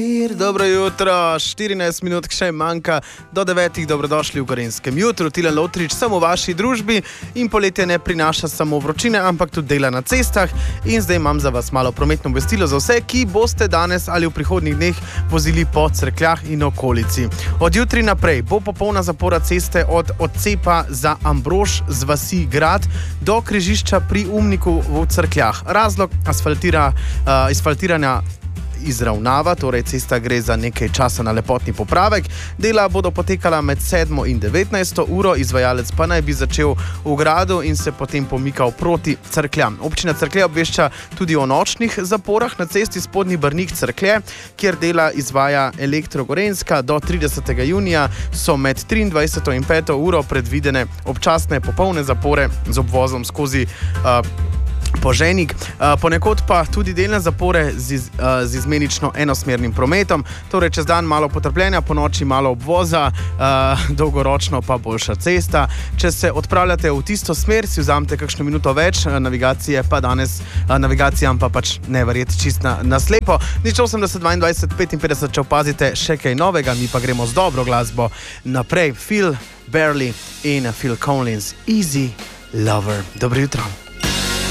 Dobro jutro, 14 minut še manjka do 9. Dobrodošli v Gorenjskem jutru. Tilen Lotrič, samo v vaši družbi in poletje ne prinaša samo vročine, ampak tudi dela na cestah. In zdaj imam za vas malo prometno obvestilo za vse, ki boste danes ali v prihodnjih dneh vozili po Cerkljah in okolici. Od jutri naprej bo popolna zapora ceste od odcepa za Ambrož z vasi Grad do križišča pri Umniku v Cerkljah. Razlog asfaltiranja izravnava, torej cesta gre za nekaj časa na lepotni popravek. Dela bodo potekala med 7. in 19. uro, izvajalec pa naj bi začel v Gradu in se potem pomikal proti Cerkljam. Občina Cerklje obvešča tudi o nočnih zaporah na cesti Spodnji Brnik Cerklje, kjer dela izvaja Elektro Gorenjska. Do 30. junija so med 23. in 5. uro predvidene občasne popolne zapore z obvozom skozi Poženik, ponekod pa tudi delne zapore z izmenično enosmernim prometom, torej čez dan malo potrpljenja, po noči malo obvoza, dolgoročno pa boljša cesta. Če se odpravljate v tisto smer, si vzamete kakšno minuto več, navigacijam pa pač ne verjeti čist na slepo. 80 22 55, če opazite še kaj novega, mi pa gremo z dobro glasbo naprej. Phil Bailey in Phil Collins, Easy Lover. Dobro jutro.